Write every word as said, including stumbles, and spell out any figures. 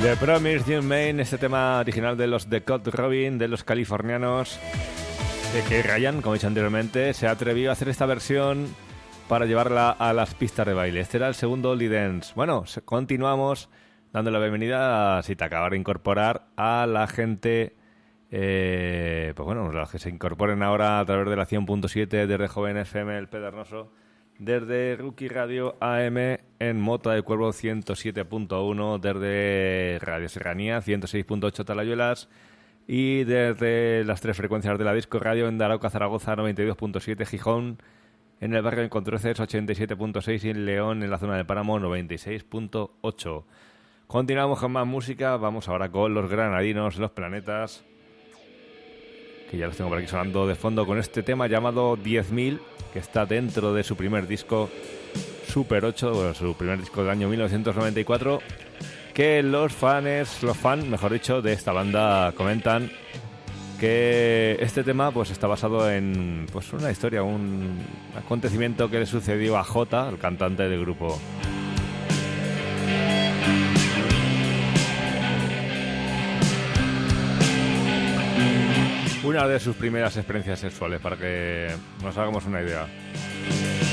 The Promised Young Man, este tema original de los The Cut Robin, de los californianos, de que Ryan, como he dicho anteriormente, se atrevió a hacer esta versión para llevarla a las pistas de baile. Este era el segundo Only Dance. Bueno, continuamos dando la bienvenida, si te acabas de incorporar, a la gente, eh, pues bueno, los que se incorporen ahora a través de la cien punto siete desde Joven F M El Pedregoso, desde Rookie Radio A M en Mota de Cuervo ciento siete punto uno, desde Radio Serranía ciento seis punto ocho Talayuelas y desde las tres frecuencias de la Disco Radio en Darauca, Zaragoza noventa y dos punto siete, Gijón, en el barrio de Encontruces ochenta y siete punto seis y en León, en la zona de Páramo, noventa y seis punto ocho. Continuamos con más música, vamos ahora con los granadinos, Los Planetas, que ya los tengo por aquí sonando de fondo con este tema llamado diez mil, que está dentro de su primer disco Super ocho, bueno, su primer disco del año mil novecientos noventa y cuatro, que los fans, los fans, mejor dicho, de esta banda comentan que este tema pues está basado en pues una historia, un acontecimiento que le sucedió a Jota, el cantante del grupo. Una de sus primeras experiencias sexuales, para que nos hagamos una idea.